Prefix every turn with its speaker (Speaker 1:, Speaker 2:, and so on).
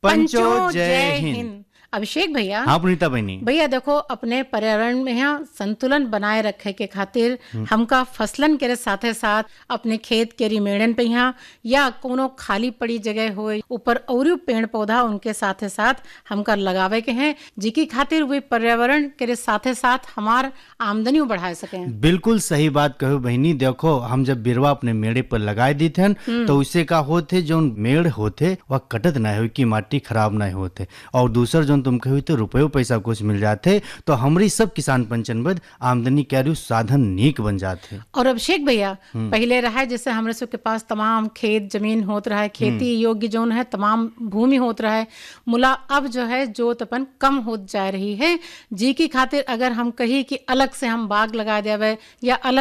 Speaker 1: पंचो जय हिंद।
Speaker 2: अभिषेक भैया,
Speaker 1: हाँ पुनीता बहनी,
Speaker 2: भैया देखो अपने पर्यावरण में यहाँ संतुलन बनाए रखे के खातिर हमका फसलन के साथे साथ अपने खेत के रिमेड़न पे यहाँ या कोनो खाली पड़ी जगह हो ऊपर और पेड़ पौधा उनके साथे साथ हमका लगावे के हैं, जिकी खातिर वे पर्यावरण के साथे साथ हमार आमदनी बढ़ा सके।
Speaker 1: बिल्कुल सही बात कहो बहनी। देखो हम जब बिरवा अपने मेड़े पर लगाए दी थे तो उससे का होते जो मेड़ होते वह कटत ना हो कि माटी खराब ना होते, और दूसर जो तुम कहो तो रुपये पैसा कुछ मिल जाते, तो हमारी सब किसान पंचन बद आमदनी के साधन नीक बन जाते।
Speaker 2: और अभिषेक भैया पहले रहा जैसे हमारे सबके पास तमाम खेत जमीन होत रहा है, खेती योग्य जो है तमाम भूमि होत रहा है, मुला अब जो है जोत अपन कम होत जा रही है, जी की खातिर अगर हम कही कि अलग से हम बाग लगा देवे या अलग